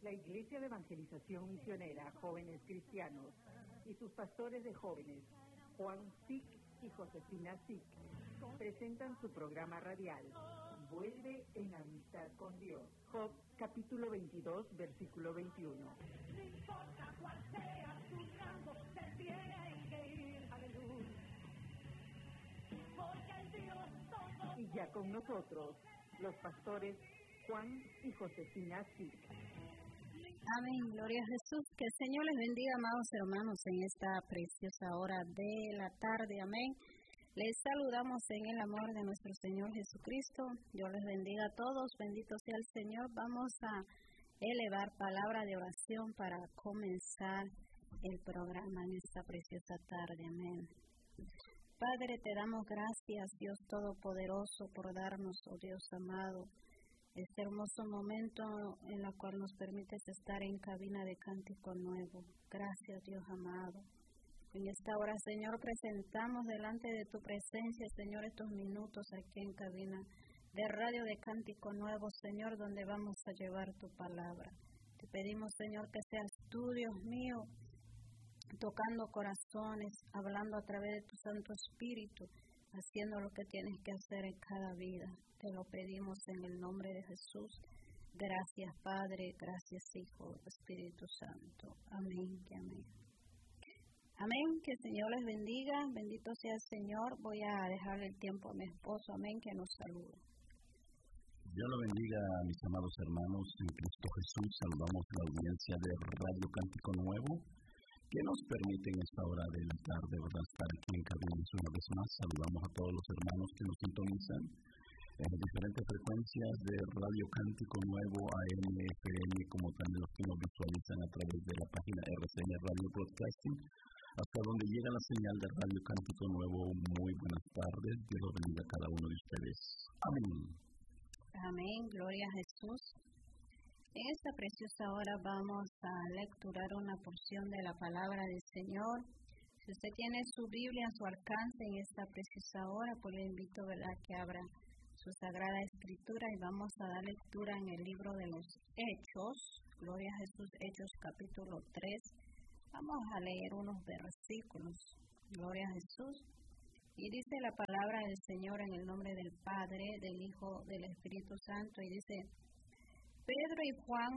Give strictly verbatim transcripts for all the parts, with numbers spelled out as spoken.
La Iglesia de Evangelización Misionera Jóvenes Cristianos y sus pastores de jóvenes, Juan Sic y Josefina Sic, presentan su programa radial, Vuelve en amistad con Dios. Job, capítulo veintidós, versículo veintiuno. No importa cuál sea tu rango, te tiene que ir, aleluya. Porque el Dios todo... Y ya con nosotros, los pastores Juan y Josefina Sic. Amén, gloria a Jesús. Que el Señor les bendiga, amados hermanos, en esta preciosa hora de la tarde. Amén. Les saludamos en el amor de nuestro Señor Jesucristo. Dios les bendiga a todos. Bendito sea el Señor. Vamos a elevar palabra de oración para comenzar el programa en esta preciosa tarde. Amén. Padre, te damos gracias, Dios Todopoderoso, por darnos, oh Dios amado, este hermoso momento en el cual nos permites estar en cabina de cántico nuevo. Gracias, Dios amado. En esta hora, Señor, presentamos delante de tu presencia, Señor, estos minutos aquí en cabina de radio de cántico nuevo, Señor, donde vamos a llevar tu palabra. Te pedimos, Señor, que seas tú, Dios mío, tocando corazones, hablando a través de tu Santo Espíritu, haciendo lo que tienes que hacer en cada vida. Te lo pedimos en el nombre de Jesús. Gracias, Padre, gracias, Hijo, Espíritu Santo. Amén y amén. Amén, que el Señor les bendiga, bendito sea el Señor. Voy a dejarle el tiempo a mi esposo, amén, que nos salude. Dios lo bendiga, mis amados hermanos, en Cristo Jesús. Saludamos a la audiencia de Radio Cántico Nuevo, que nos permite en esta hora de la tarde, ¿verdad?, estar aquí en cabina una vez más. Saludamos a todos los hermanos que nos sintonizan en las diferentes frecuencias de Radio Cántico Nuevo, A M, F M, como también los que nos visualizan a través de la página R C N Radio Broadcasting, hasta donde llega la señal de Radio Cántico Nuevo. Muy buenas tardes, Dios los bendiga a cada uno de ustedes. Amén. Amén, gloria a Jesús. En esta preciosa hora vamos a lecturar una porción de la palabra del Señor. Si usted tiene su Biblia a su alcance en esta preciosa hora, pues le invito, ¿verdad?, que abra su Sagrada Escritura y vamos a dar lectura en el libro de los Hechos. Gloria a Jesús, Hechos capítulo tres. Vamos a leer unos versículos. Gloria a Jesús. Y dice la palabra del Señor en el nombre del Padre, del Hijo, del Espíritu Santo, y dice: Pedro y Juan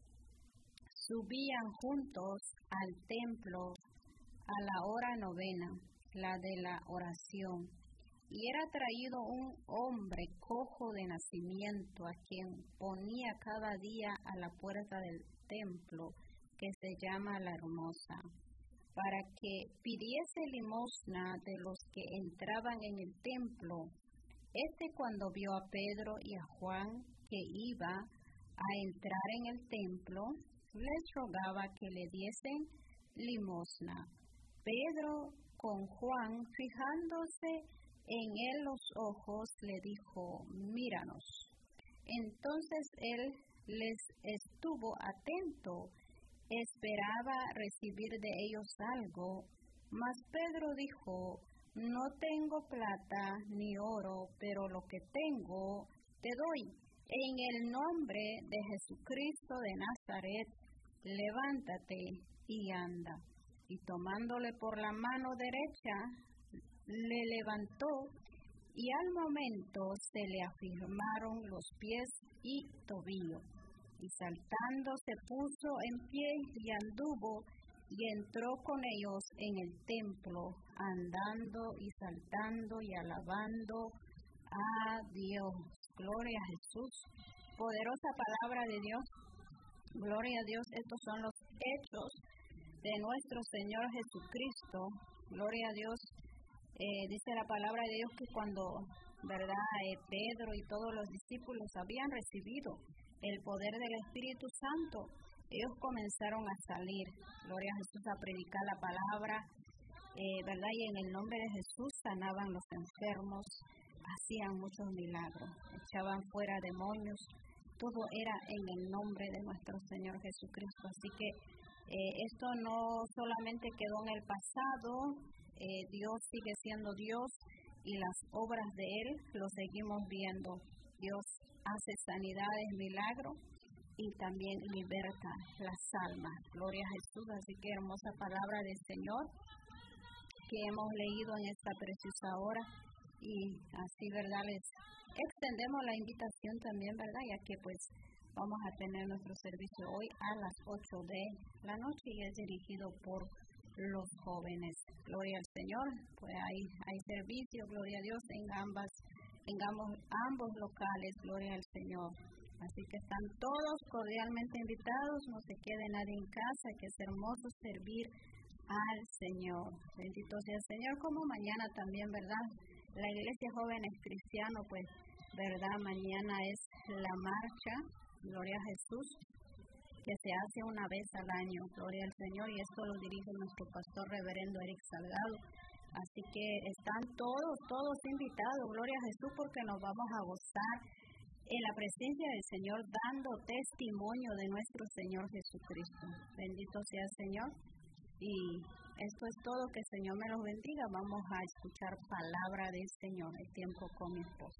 subían juntos al templo a la hora novena, la de la oración, y era traído un hombre cojo de nacimiento, a quien ponía cada día a la puerta del templo, que se llama La Hermosa, para que pidiese limosna de los que entraban en el templo. Este, cuando vio a Pedro y a Juan que iba a entrar en el templo, les rogaba que le diesen limosna. Pedro, con Juan, fijándose en él los ojos, le dijo: míranos. Entonces él les estuvo atento, esperaba recibir de ellos algo, mas Pedro dijo: no tengo plata ni oro, pero lo que tengo te doy. En el nombre de Jesucristo de Nazaret, levántate y anda. Y tomándole por la mano derecha, le levantó, y al momento se le afirmaron los pies y tobillo. Y saltando se puso en pie y anduvo, y entró con ellos en el templo, andando y saltando y alabando a Dios. Gloria a Jesús. Poderosa palabra de Dios. Gloria a Dios. Estos son los hechos de nuestro Señor Jesucristo. Gloria a Dios. Eh, dice la palabra de Dios que cuando, ¿verdad?, eh, Pedro y todos los discípulos habían recibido el poder del Espíritu Santo, ellos comenzaron a salir, gloria a Jesús, a predicar la palabra, eh, ¿verdad? Y en el nombre de Jesús sanaban los enfermos, hacían muchos milagros, echaban fuera demonios, todo era en el nombre de nuestro Señor Jesucristo. Así que eh, esto no solamente quedó en el pasado, eh, Dios sigue siendo Dios y las obras de Él lo seguimos viendo. Dios hace sanidades, milagros, y también liberta las almas. Gloria a Jesús. Así que hermosa palabra del Señor que hemos leído en esta preciosa hora, y así, ¿verdad? Les extendemos la invitación también, ¿verdad? Ya que pues vamos a tener nuestro servicio hoy a las ocho de la noche y es dirigido por los jóvenes. Gloria al Señor. Pues hay, hay servicio, gloria a Dios, en ambas, en ambos, ambos locales, gloria al Señor. Así que están todos cordialmente invitados, no se quede nadie en casa, que es hermoso servir al Señor. Bendito sea el Señor, como mañana también, ¿verdad? La Iglesia Jóvenes Cristiano, pues, ¿verdad? Mañana es la marcha, gloria a Jesús, que se hace una vez al año, gloria al Señor, y esto lo dirige nuestro pastor reverendo Eric Salgado. Así que están todos, todos invitados, gloria a Jesús, porque nos vamos a gozar en la presencia del Señor, dando testimonio de nuestro Señor Jesucristo. Bendito sea el Señor. Y esto es todo, que el Señor me los bendiga. Vamos a escuchar palabra del Señor, el tiempo con mi esposo.